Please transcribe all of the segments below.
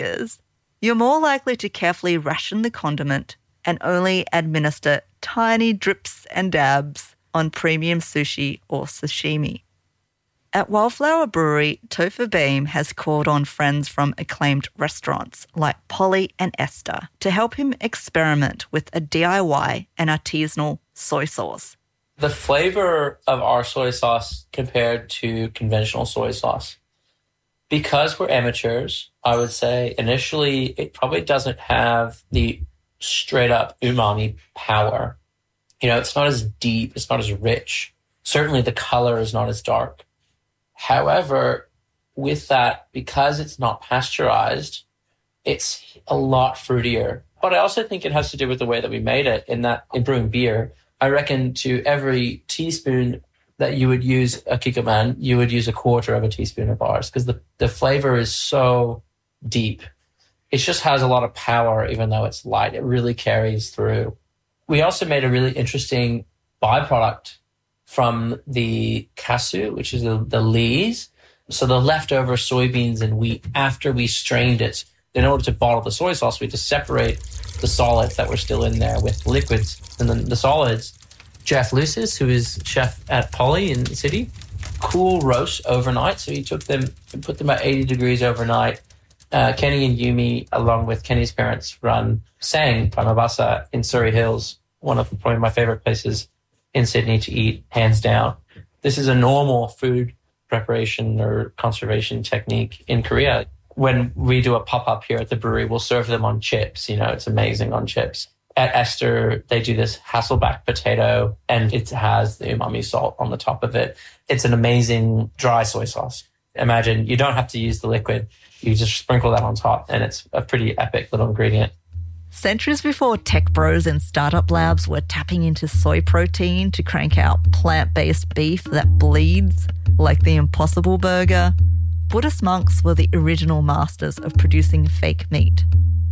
is, you're more likely to carefully ration the condiment and only administer tiny drips and dabs on premium sushi or sashimi. At Wildflower Brewery, Topher Beam has called on friends from acclaimed restaurants like Polly and Esther to help him experiment with a DIY and artisanal soy sauce. The flavor of our soy sauce compared to conventional soy sauce, because we're amateurs, I would say initially it probably doesn't have the straight up umami power. It's not as deep, it's not as rich. Certainly the color is not as dark. However, with that, because it's not pasteurized, it's a lot fruitier. But I also think it has to do with the way that we made it in brewing beer. I reckon to every teaspoon that you would use a Kikkoman, you would use a quarter of a teaspoon of ours because the flavor is so deep. It just has a lot of power, even though it's light. It really carries through. We also made a really interesting byproduct from the casu, which is the lees. So the leftover soybeans and wheat after we strained it. In order to bottle the soy sauce, we had to separate the solids that were still in there with liquids. And then the solids, Jeff Lucis, who is chef at Polly in the city, cool roast overnight. So he took them and put them at 80 degrees overnight. Kenny and Yumi, along with Kenny's parents, run Sang Pramabasa in Surrey Hills, one of probably my favorite places in Sydney to eat, hands down. This is a normal food preparation or conservation technique in Korea. When we do a pop-up here at the brewery, we'll serve them on chips. It's amazing on chips. At Esther, they do this Hasselback potato, and it has the umami salt on the top of it. It's an amazing dry soy sauce. Imagine you don't have to use the liquid. You just sprinkle that on top, and it's a pretty epic little ingredient. Centuries before tech bros and startup labs were tapping into soy protein to crank out plant-based beef that bleeds, like the Impossible Burger, Buddhist monks were the original masters of producing fake meat.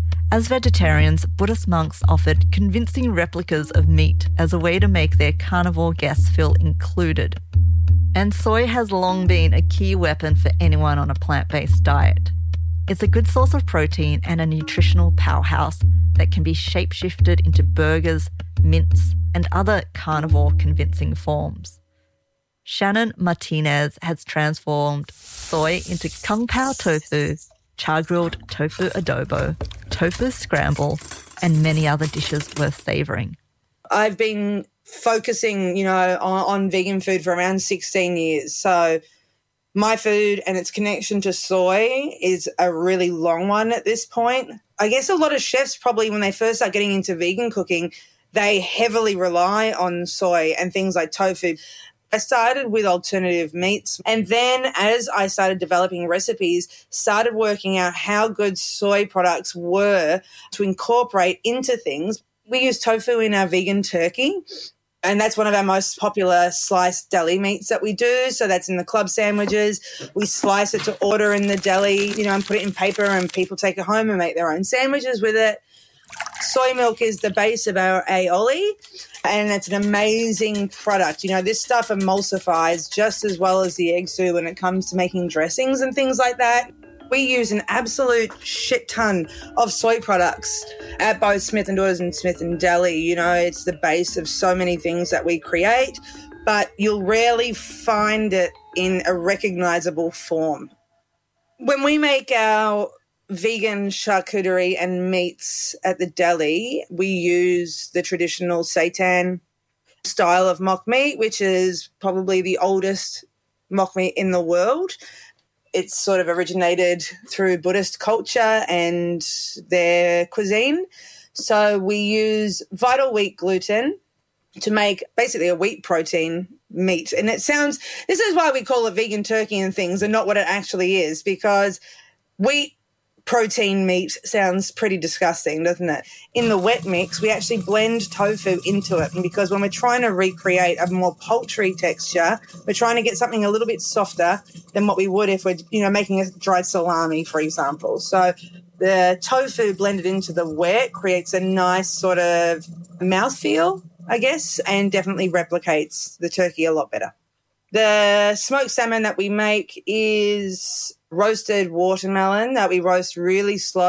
As vegetarians, Buddhist monks offered convincing replicas of meat as a way to make their carnivore guests feel included. And soy has long been a key weapon for anyone on a plant-based diet. It's a good source of protein and a nutritional powerhouse that can be shape-shifted into burgers, mince, and other carnivore convincing forms. Shannon Martinez has transformed soy into kung pao tofu, char-grilled tofu adobo, tofu scramble, and many other dishes worth savouring. I've been focusing, on vegan food for around 16 years. So my food and its connection to soy is a really long one at this point. I guess a lot of chefs probably when they first start getting into vegan cooking, they heavily rely on soy and things like tofu. I started with alternative meats, and then as I started developing recipes, started working out how good soy products were to incorporate into things. We use tofu in our vegan turkey, and that's one of our most popular sliced deli meats that we do. So that's in the club sandwiches. We slice it to order in the deli, and put it in paper, and people take it home and make their own sandwiches with it. Soy milk is the base of our aioli, and it's an amazing product. This stuff emulsifies just as well as the eggs do when it comes to making dressings and things like that. We use an absolute shit ton of soy products at both Smith & Daughters and Smith & Deli. It's the base of so many things that we create, but you'll rarely find it in a recognizable form. When we make our vegan charcuterie and meats at the deli, we use the traditional seitan style of mock meat, which is probably the oldest mock meat in the world. It's sort of originated through Buddhist culture and their cuisine. So we use vital wheat gluten to make basically a wheat protein meat. And this is why we call it vegan turkey and things and not what it actually is, because wheat protein meat sounds pretty disgusting, doesn't it? In the wet mix, we actually blend tofu into it. And because when we're trying to recreate a more poultry texture, we're trying to get something a little bit softer than what we would if we're, making a dried salami, for example. So the tofu blended into the wet creates a nice sort of mouthfeel, I guess, and definitely replicates the turkey a lot better. The smoked salmon that we make is roasted watermelon that we roast really slow